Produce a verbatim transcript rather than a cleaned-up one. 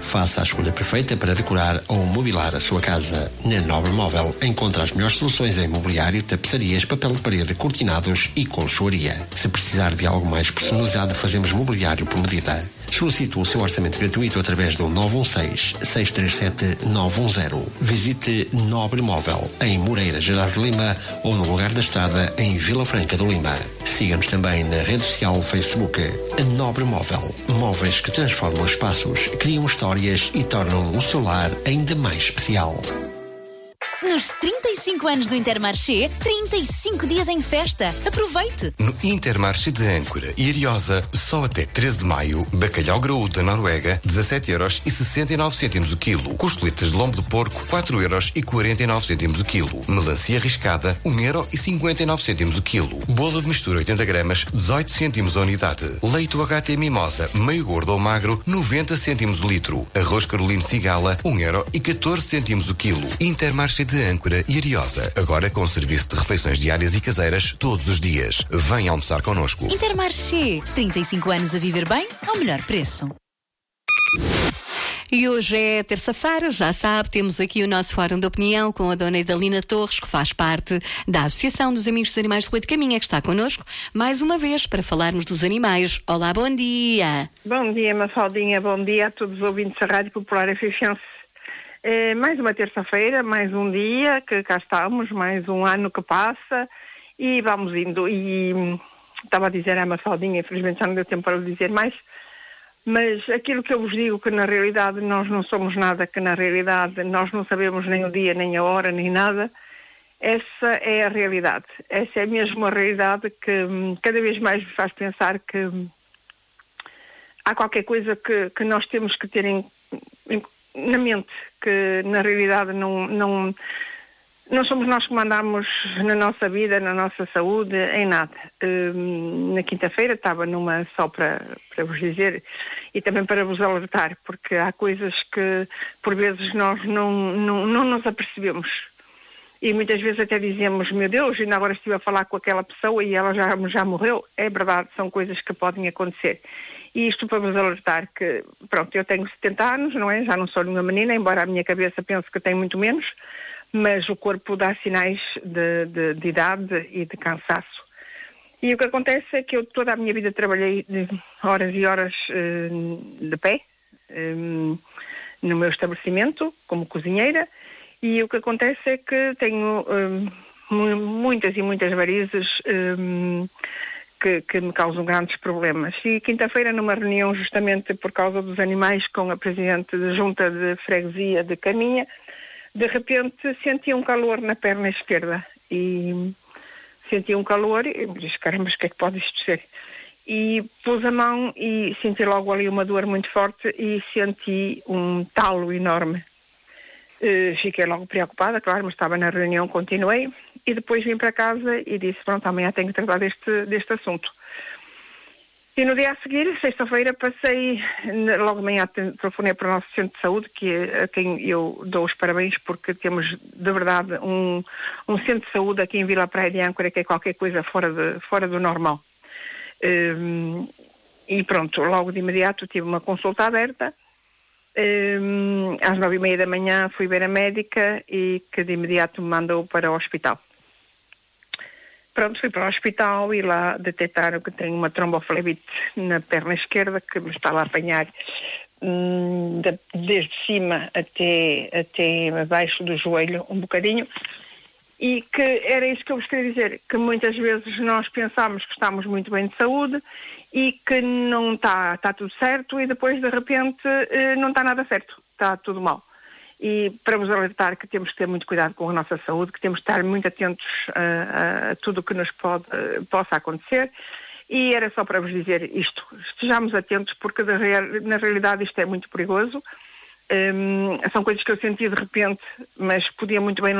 Faça a escolha perfeita para decorar ou mobilar a sua casa. Na Nobre Móvel encontra as melhores soluções em mobiliário, tapeçarias, papel de parede, cortinados e colchoaria. Se precisar de algo mais personalizado, fazemos mobiliário por medida. Solicite o seu orçamento gratuito através do nove um seis, seis três sete, nove um zero. Visite Nobre Móvel em Moreira, Gerardo Lima ou no Lugar da Estrada em Vila Franca do Lima. Siga-nos também na rede social Facebook. A Nobre Móvel. Móveis que transformam espaços, criam histórias e tornam o seu lar ainda mais especial. Nos trinta e cinco anos do Intermarché, trinta e cinco dias em festa. Aproveite! No Intermarché de Âncora e Ariosa, só até treze de maio, bacalhau graúdo da Noruega, dezassete euros e sessenta e nove cêntimos o quilo. Costeletas de lombo de porco, quatro euros e quarenta e nove cêntimos o quilo. Melancia riscada, um euro e cinquenta e nove cêntimos o quilo. Bola de mistura oitenta gramas, dezoito cêntimos a unidade. Leite U H T Mimosa, meio gordo ou magro, noventa cêntimos o litro. Arroz Carolino Cigala, um euro e catorze cêntimos o quilo. Intermarché de Âncora e Ariosa, agora com serviço de refeições diárias e caseiras todos os dias. Vem almoçar connosco. Intermarché, trinta e cinco anos a viver bem ao melhor preço. E hoje é terça-feira, já sabe, temos aqui o nosso Fórum de Opinião com a dona Idalina Torres, que faz parte da Associação dos Amigos dos Animais de Rua de Caminha, que está connosco mais uma vez para falarmos dos animais. Olá, bom dia! Bom dia, Mafaldinha, bom dia a todos os ouvintes da Rádio Popular F F M. É mais uma terça-feira, mais um dia que cá estamos, mais um ano que passa e vamos indo. E hum, estava a dizer à Mafaldinha, infelizmente já não deu tempo para lhe dizer mais, mas aquilo que eu vos digo, que na realidade nós não somos nada, que na realidade nós não sabemos nem o dia, nem a hora, nem nada, essa é a realidade. Essa é mesmo a realidade que hum, cada vez mais me faz pensar que hum, há qualquer coisa que, que nós temos que ter em, em na mente, que na realidade não, não, não somos nós que mandamos na nossa vida, na nossa saúde, em nada. Um, na quinta-feira estava numa, só para, para vos dizer, e também para vos alertar, porque há coisas que por vezes nós não, não, não nos apercebemos. E muitas vezes até dizemos, meu Deus, ainda agora estive a falar com aquela pessoa e ela já, já morreu. É verdade, são coisas que podem acontecer. E isto para vos alertar que, pronto, eu tenho setenta anos, não é? Já não sou nenhuma menina, embora a minha cabeça pense que tem muito menos, mas o corpo dá sinais de, de, de idade e de cansaço. E o que acontece é que eu toda a minha vida trabalhei horas e horas uh, de pé, um, no meu estabelecimento, como cozinheira, e o que acontece é que tenho um, muitas e muitas varizes um, Que, que me causam grandes problemas. E quinta-feira, numa reunião justamente por causa dos animais com a Presidente da Junta de Freguesia de Caminha, de repente senti um calor na perna esquerda e senti um calor e me disse, caramba, mas o que é que pode isto ser? E pus a mão e senti logo ali uma dor muito forte e senti um talo enorme. Uh, fiquei logo preocupada, claro, mas estava na reunião, continuei e depois vim para casa e disse, pronto, amanhã tenho que tratar deste, deste assunto. E no dia a seguir, sexta-feira, passei, logo de manhã telefonei para o nosso centro de saúde, que é a quem eu dou os parabéns, porque temos de verdade um, um centro de saúde aqui em Vila Praia de Âncora que é qualquer coisa fora, de, fora do normal. Um, e pronto, logo de imediato tive uma consulta aberta. Um, às nove e meia da manhã fui ver a médica e que de imediato me mandou para o hospital. Pronto, fui para o hospital e lá detectaram que tenho uma tromboflebite na perna esquerda que me estava a apanhar hum, de, desde cima até, até abaixo do joelho um bocadinho. E que era isso que eu vos queria dizer, que muitas vezes nós pensamos que estamos muito bem de saúde e que não está, está tudo certo e depois de repente não está nada certo, está tudo mal. E para vos alertar que temos que ter muito cuidado com a nossa saúde, que temos que estar muito atentos a, a tudo o que nos pode, possa acontecer. E era só para vos dizer isto, estejamos atentos porque na realidade isto é muito perigoso. Um, são coisas que eu senti de repente, mas podia muito bem